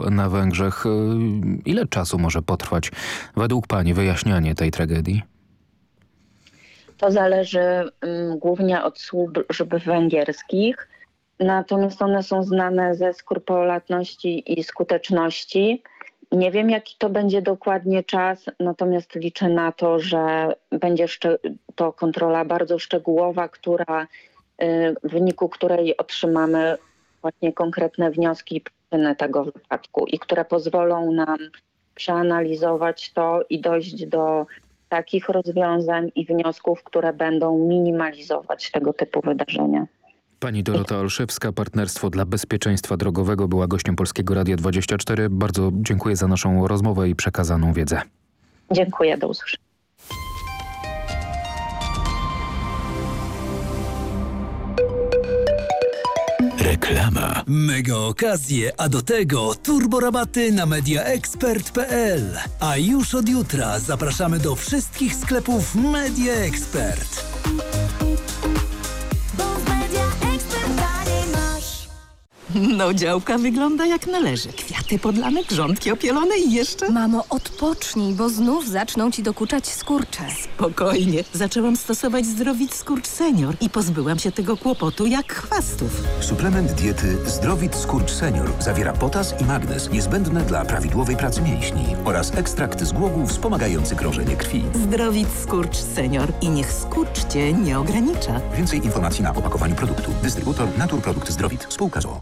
na Węgrzech. Ile czasu może potrwać według pani wyjaśnianie tej tragedii? To zależy głównie od służb węgierskich, natomiast one są znane ze skrupulatności i skuteczności. Nie wiem, jaki to będzie dokładnie czas, natomiast liczę na to, że będzie to kontrola bardzo szczegółowa, w wyniku której otrzymamy właśnie konkretne wnioski i przyczyny tego wypadku i które pozwolą nam przeanalizować to i dojść do takich rozwiązań i wniosków, które będą minimalizować tego typu wydarzenia. Pani Dorota Olszewska, Partnerstwo dla Bezpieczeństwa Drogowego, była gościem Polskiego Radia 24. Bardzo dziękuję za naszą rozmowę i przekazaną wiedzę. Dziękuję, do usłyszenia. Reklama. Mega okazje, a do tego turborabaty na mediaexpert.pl. A już od jutra zapraszamy do wszystkich sklepów Media Expert. No, działka wygląda jak należy. Kwiaty podlane, grządki opielone i jeszcze... Mamo, odpocznij, bo znów zaczną ci dokuczać skurcze. Spokojnie. Zaczęłam stosować Zdrowit Skurcz Senior i pozbyłam się tego kłopotu jak chwastów. Suplement diety Zdrowit Skurcz Senior zawiera potas i magnez niezbędne dla prawidłowej pracy mięśni oraz ekstrakt z głogów wspomagający krążenie krwi. Zdrowit Skurcz Senior i niech skurcz cię nie ogranicza. Więcej informacji na opakowaniu produktu. Dystrybutor Naturprodukt Zdrowit. Spółka z o.o.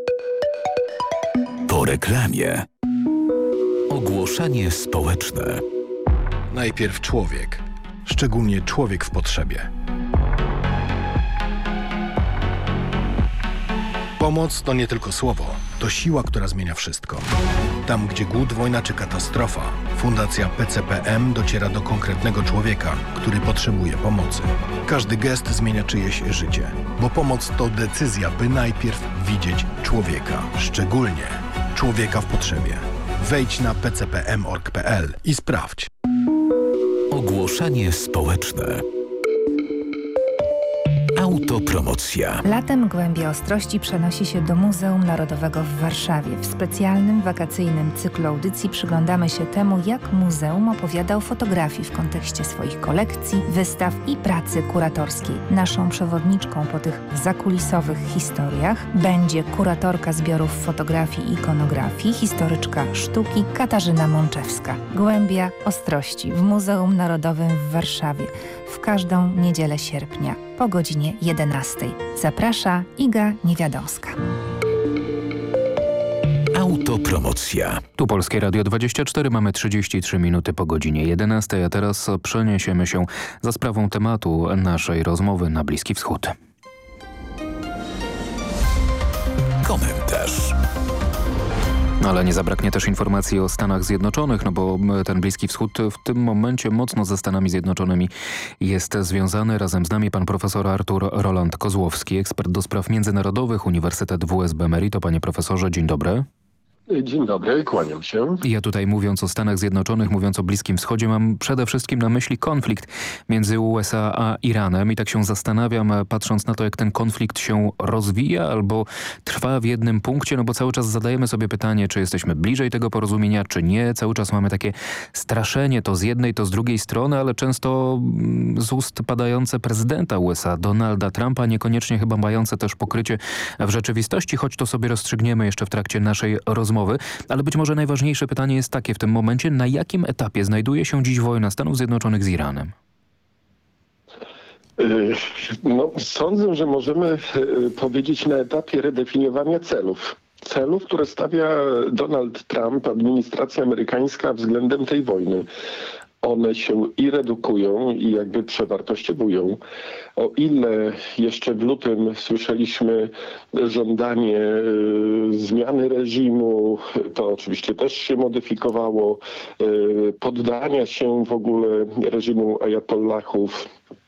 Po reklamie. Ogłoszenie społeczne. Najpierw człowiek, szczególnie człowiek w potrzebie. Pomoc to nie tylko słowo, to siła, która zmienia wszystko. Tam, gdzie głód, wojna czy katastrofa, Fundacja PCPM dociera do konkretnego człowieka, który potrzebuje pomocy. Każdy gest zmienia czyjeś życie, bo pomoc to decyzja, by najpierw widzieć człowieka, szczególnie człowieka w potrzebie. Wejdź na pcpm.org.pl i sprawdź. Ogłoszenie społeczne. Autopromocja. Latem Głębia Ostrości przenosi się do Muzeum Narodowego w Warszawie. W specjalnym, wakacyjnym cyklu audycji przyglądamy się temu, jak muzeum opowiada o fotografii w kontekście swoich kolekcji, wystaw i pracy kuratorskiej. Naszą przewodniczką po tych zakulisowych historiach będzie kuratorka zbiorów fotografii i ikonografii, historyczka sztuki Katarzyna Mączewska. Głębia Ostrości w Muzeum Narodowym w Warszawie w każdą niedzielę sierpnia po godzinie 11. Zaprasza Iga Niewiadomska. Autopromocja. Tu Polskie Radio 24, mamy 33 minuty po godzinie 11, a teraz przeniesiemy się za sprawą tematu naszej rozmowy na Bliski Wschód. Komentarz. Ale nie zabraknie też informacji o Stanach Zjednoczonych, no bo ten Bliski Wschód w tym momencie mocno ze Stanami Zjednoczonymi jest związany. Razem z nami pan profesor Artur Roland Kozłowski, ekspert do spraw międzynarodowych, Uniwersytet WSB Merito. Panie profesorze, dzień dobry. Dzień dobry, kłaniam się. Ja tutaj, mówiąc o Stanach Zjednoczonych, mówiąc o Bliskim Wschodzie, mam przede wszystkim na myśli konflikt między USA a Iranem i tak się zastanawiam, patrząc na to, jak ten konflikt się rozwija albo trwa w jednym punkcie, no bo cały czas zadajemy sobie pytanie, czy jesteśmy bliżej tego porozumienia, czy nie. Cały czas mamy takie straszenie to z jednej, to z drugiej strony, ale często z ust padające prezydenta USA, Donalda Trumpa, niekoniecznie chyba mające też pokrycie w rzeczywistości, choć to sobie rozstrzygniemy jeszcze w trakcie naszej rozmowy. Ale być może najważniejsze pytanie jest takie w tym momencie, na jakim etapie znajduje się dziś wojna Stanów Zjednoczonych z Iranem? No, sądzę, że możemy powiedzieć na etapie redefiniowania celów. Celów, które stawia Donald Trump, administracja amerykańska względem tej wojny. One się i redukują, i jakby przewartościowują. O ile jeszcze w lutym słyszeliśmy żądanie zmiany reżimu, to oczywiście też się modyfikowało, poddania się w ogóle reżimu ajatollahów,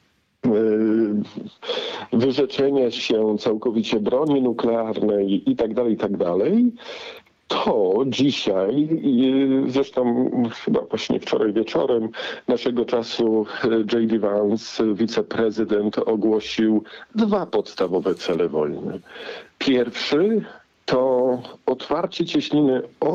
wyrzeczenia się całkowicie broni nuklearnej i tak dalej, to dzisiaj, zresztą chyba właśnie wczoraj wieczorem naszego czasu J.D. Vance, wiceprezydent, ogłosił 2 podstawowe cele wojny. Pierwszy to otwarcie cieśniny